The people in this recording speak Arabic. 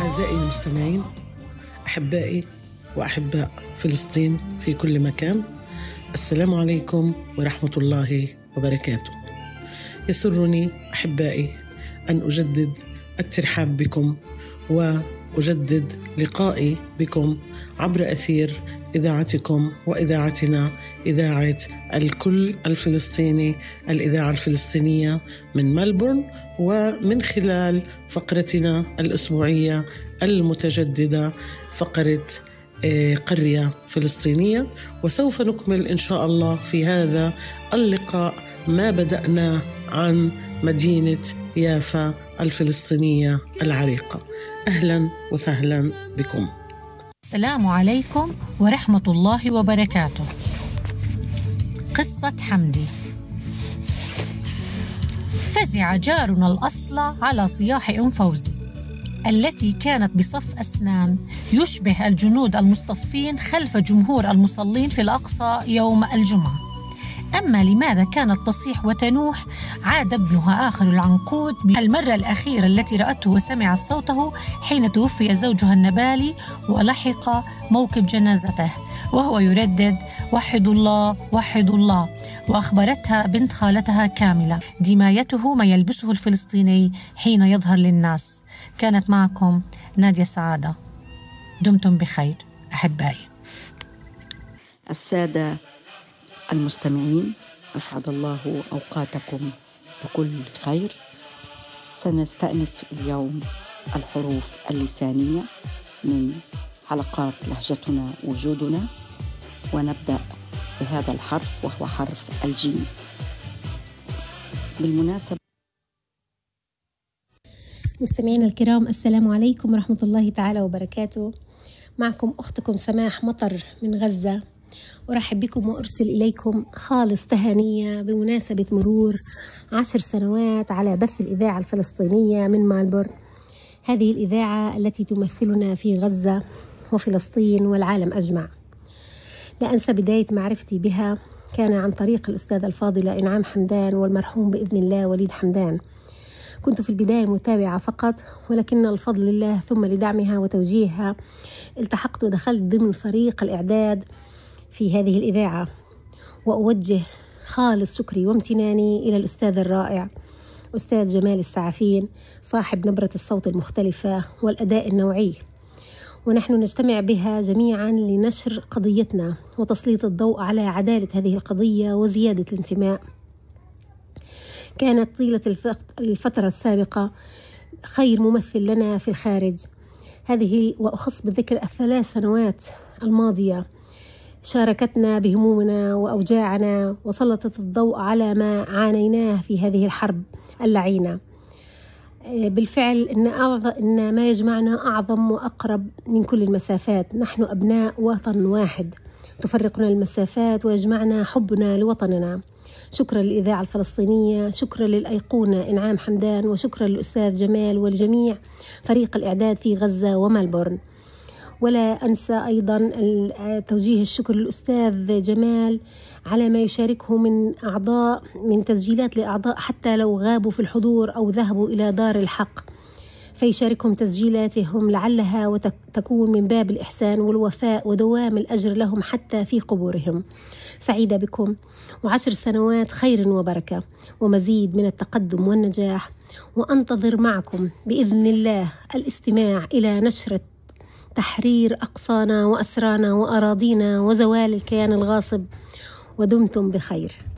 أعزائي المستمعين، أحبائي وأحباء فلسطين في كل مكان، السلام عليكم ورحمة الله وبركاته. يسرني أحبائي أن أجدد الترحاب بكم وأجدد لقائي بكم عبر أثير إذاعتكم وإذاعتنا، إذاعة الكل الفلسطيني، الإذاعة الفلسطينية من ملبورن، ومن خلال فقرتنا الأسبوعية المتجددة فقرة قرية فلسطينية. وسوف نكمل إن شاء الله في هذا اللقاء ما بدأنا عن مدينة يافا الفلسطينية العريقة. أهلا وسهلا بكم. السلام عليكم ورحمة الله وبركاته. قصة حمدي. فزع جارنا الأصلع على صياح أم فوزي التي كانت بصف أسنان يشبه الجنود المصطفين خلف جمهور المصلين في الأقصى يوم الجمعة. أما لماذا كانت تصيح وتنوح، عاد ابنها آخر العنقود بالمرة الأخيرة التي رأته وسمعت صوته حين توفي زوجها النبالي ولحق موكب جنازته وهو يردد وحدوا الله وحدوا الله. وأخبرتها بنت خالتها كاملة دمايته ما يلبسه الفلسطيني حين يظهر للناس. كانت معكم نادية سعادة، دمتم بخير أحبائي. السادة المستمعين، أسعد الله أوقاتكم بكل خير. سنستأنف اليوم الحروف اللسانية من حلقات لهجتنا وجودنا، ونبدأ بهذا الحرف وهو حرف الجيم. بالمناسبة مستمعينا الكرام، السلام عليكم ورحمة الله تعالى وبركاته. معكم أختكم سماح مطر من غزة، أرحب بكم وأرسل إليكم خالص تهانية بمناسبة مرور 10 سنوات على بث الإذاعة الفلسطينية من ملبورن، هذه الإذاعة التي تمثلنا في غزة وفلسطين والعالم أجمع. لا أنسى بداية معرفتي بها كان عن طريق الأستاذة الفاضلة إنعام حمدان والمرحوم بإذن الله وليد حمدان. كنت في البداية متابعة فقط، ولكن الفضل لله ثم لدعمها وتوجيهها التحقت ودخلت ضمن فريق الإعداد في هذه الإذاعة. وأوجه خالص شكري وامتناني إلى الأستاذ الرائع أستاذ جمال السعفين صاحب نبرة الصوت المختلفة والأداء النوعي، ونحن نجتمع بها جميعا لنشر قضيتنا وتسليط الضوء على عدالة هذه القضية وزيادة الانتماء. كانت طيلة الفترة السابقة خير ممثل لنا في الخارج هذه، وأخص بالذكر ال3 سنوات الماضية، شاركتنا بهمومنا وأوجاعنا وسلطت الضوء على ما عانيناه في هذه الحرب اللعينة. بالفعل إن ما يجمعنا أعظم وأقرب من كل المسافات. نحن أبناء وطن واحد، تفرقنا المسافات ويجمعنا حبنا لوطننا. شكرا للإذاعة الفلسطينية، شكرا للأيقونة إنعام حمدان، وشكرا للأستاذ جمال والجميع فريق الإعداد في غزة وملبورن. ولا أنسى أيضا توجيه الشكر للأستاذ جمال على ما يشاركه من تسجيلات لأعضاء حتى لو غابوا في الحضور أو ذهبوا إلى دار الحق، فيشاركهم تسجيلاتهم لعلها وتكون من باب الإحسان والوفاء ودوام الأجر لهم حتى في قبورهم. سعيدة بكم، و10 سنوات خير وبركة ومزيد من التقدم والنجاح، وأنتظر معكم بإذن الله الاستماع إلى نشرة تحرير أقصانا وأسرانا وأراضينا وزوال الكيان الغاصب. ودمتم بخير.